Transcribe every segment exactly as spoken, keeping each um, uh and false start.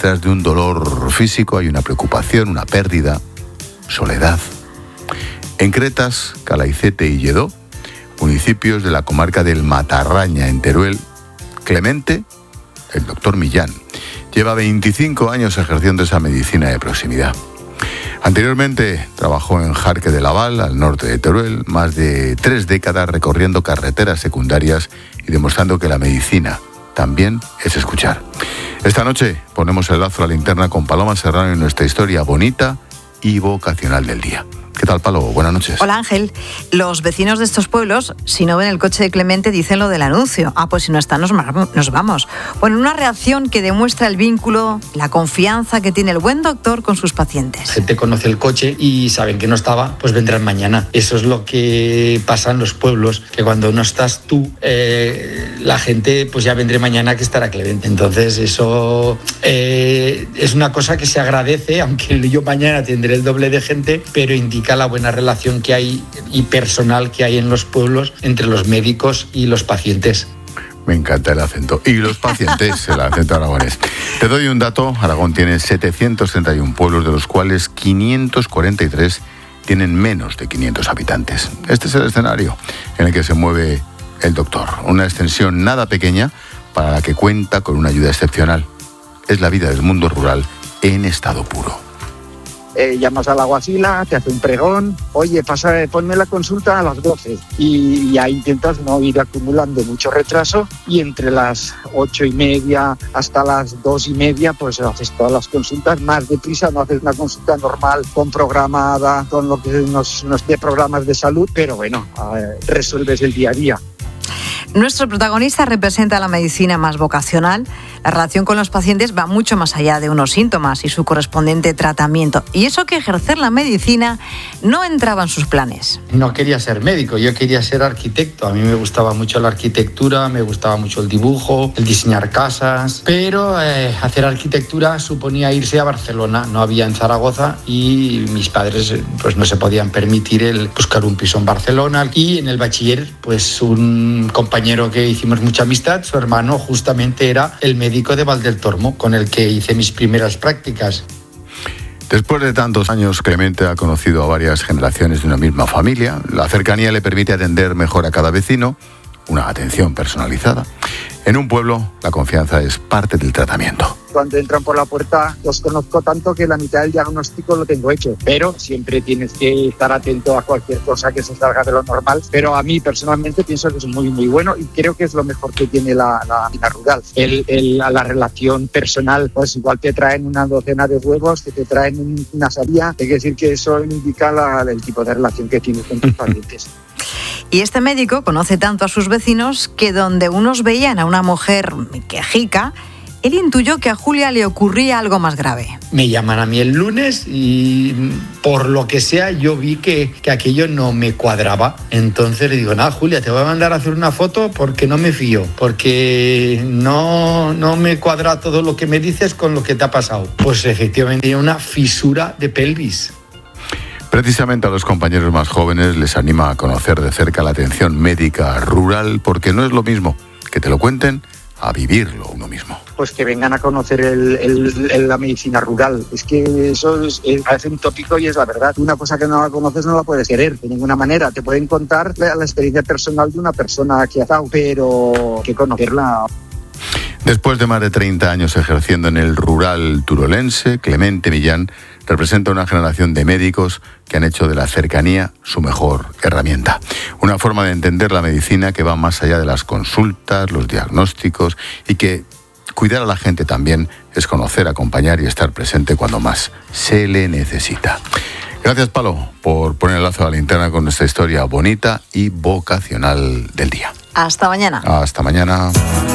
detrás de un dolor físico hay una preocupación, una pérdida, soledad. En Cretas, Calaicete y Lledó, municipios de la comarca del Matarraña, en Teruel, Clemente, el doctor Millán, lleva veinticinco años ejerciendo esa medicina de proximidad. Anteriormente trabajó en Jarque de Laval, al norte de Teruel, más de tres décadas recorriendo carreteras secundarias y demostrando que la medicina también es escuchar. Esta noche ponemos el lazo a la linterna con Paloma Serrano en nuestra historia bonita y vocacional del día. ¿Qué tal, Palo? Buenas noches. Hola, Ángel. Los vecinos de estos pueblos, si no ven el coche de Clemente, dicen lo del anuncio. Ah, pues si no está, nos, nos vamos. Bueno, una reacción que demuestra el vínculo, la confianza que tiene el buen doctor con sus pacientes. La gente conoce el coche y saben que no estaba, pues vendrán mañana. Eso es lo que pasa en los pueblos, que cuando no estás tú, eh, la gente, pues ya vendré mañana que estará Clemente. Entonces eso eh, es una cosa que se agradece, aunque yo mañana tendré el doble de gente, pero indica la buena relación que hay y personal que hay en los pueblos entre los médicos y los pacientes. Me encanta el acento. Y los pacientes, el acento aragonés. Te doy un dato. Aragón tiene setecientos treinta y uno pueblos, de los cuales quinientos cuarenta y tres tienen menos de quinientos habitantes. Este es el escenario en el que se mueve el doctor. Una extensión nada pequeña para la que cuenta con una ayuda excepcional. Es la vida del mundo rural en estado puro. Eh, llamas al alguacil, te hace un pregón, oye, pasa, ponme la consulta a las doce y ya intentas no ir acumulando mucho retraso y entre las ocho y media hasta las dos y media pues haces todas las consultas más deprisa, no haces una consulta normal con programada, con lo que nos, nos dé programas de salud, pero bueno, eh, resuelves el día a día. Nuestro protagonista representa la medicina más vocacional. La relación con los pacientes va mucho más allá de unos síntomas y su correspondiente tratamiento. Y eso que ejercer la medicina no entraba en sus planes. No quería ser médico, yo quería ser arquitecto. A mí me gustaba mucho la arquitectura, me gustaba mucho el dibujo, el diseñar casas. Pero eh, hacer arquitectura suponía irse a Barcelona. No había en Zaragoza y mis padres pues no se podían permitir el buscar un piso en Barcelona. Y en el bachiller, pues un compañero que hicimos mucha amistad, su hermano justamente era el médico de Valdeltormo, con el que hice mis primeras prácticas. Después de tantos años, Clemente ha conocido a varias generaciones de una misma familia. La cercanía le permite atender mejor a cada vecino, una atención personalizada. En un pueblo, la confianza es parte del tratamiento. Cuando entran por la puerta los conozco tanto que la mitad del diagnóstico lo tengo hecho, pero siempre tienes que estar atento a cualquier cosa que se salga de lo normal. Pero a mí personalmente pienso que es muy muy bueno y creo que es lo mejor que tiene la, la medicina rural. El, el, la relación personal, pues igual te traen una docena de huevos, que te traen una salida, hay que decir que eso indica la, el tipo de relación que tienes con tus pacientes. Y este médico conoce tanto a sus vecinos que donde unos veían a una mujer quejica, él intuyó que a Julia le ocurría algo más grave. Me llaman a mí el lunes y por lo que sea yo vi que, que aquello no me cuadraba. Entonces le digo, nada, Julia, te voy a mandar a hacer una foto porque no me fío, porque no, no me cuadra todo lo que me dices con lo que te ha pasado. Pues efectivamente tiene una fisura de pelvis. Precisamente a los compañeros más jóvenes les anima a conocer de cerca la atención médica rural, porque no es lo mismo que te lo cuenten a vivirlo uno mismo. Pues que vengan a conocer el, el, el, la medicina rural. Es que eso es, es, parece un tópico y es la verdad. Una cosa que no la conoces no la puedes querer de ninguna manera. Te pueden contar la, la experiencia personal de una persona que ha estado, pero que conocerla. Después de más de treinta años ejerciendo en el rural turolense, Clemente Millán representa una generación de médicos que han hecho de la cercanía su mejor herramienta. Una forma de entender la medicina que va más allá de las consultas, los diagnósticos, y que cuidar a la gente también es conocer, acompañar y estar presente cuando más se le necesita. Gracias, Palo, por poner el lazo a la linterna con nuestra historia bonita y vocacional del día. Hasta mañana. Hasta mañana.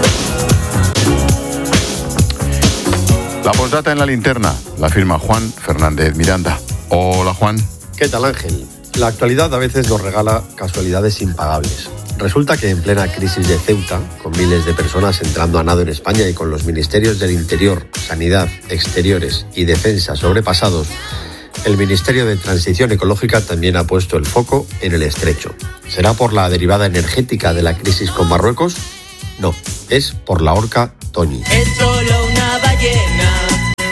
La postdata en la linterna la firma Juan Fernández Miranda. Hola, Juan. ¿Qué tal, Ángel? La actualidad a veces nos regala casualidades impagables. Resulta que en plena crisis de Ceuta, con miles de personas entrando a nado en España y con los ministerios del Interior, Sanidad, Exteriores y Defensa sobrepasados, el Ministerio de Transición Ecológica también ha puesto el foco en el estrecho. ¿Será por la derivada energética de la crisis con Marruecos? No, es por la orca Toñi. Es solo una ballena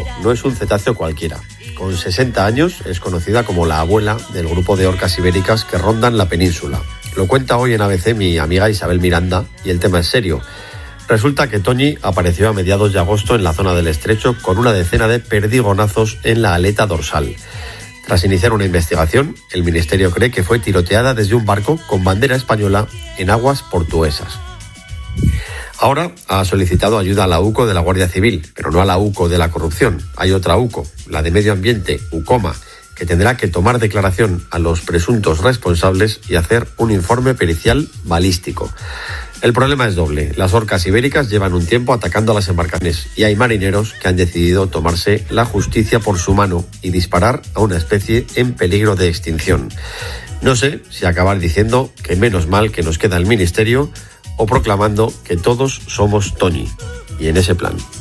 no es un cetáceo cualquiera. Con sesenta años es conocida como la abuela del grupo de orcas ibéricas que rondan la península. Lo cuenta hoy en A B C mi amiga Isabel Miranda y el tema es serio. Resulta que Toñi apareció a mediados de agosto en la zona del estrecho con una decena de perdigonazos en la aleta dorsal. Tras iniciar una investigación, el ministerio cree que fue tiroteada desde un barco con bandera española en aguas portuguesas. Ahora ha solicitado ayuda a la UCO de la Guardia Civil, pero no a la UCO de la corrupción. Hay otra UCO, la de Medio Ambiente, UCOMA, que tendrá que tomar declaración a los presuntos responsables y hacer un informe pericial balístico. El problema es doble. Las orcas ibéricas llevan un tiempo atacando a las embarcaciones y hay marineros que han decidido tomarse la justicia por su mano y disparar a una especie en peligro de extinción. No sé si acabar diciendo que menos mal que nos queda el ministerio o proclamando que todos somos Toñi. Y en ese plan.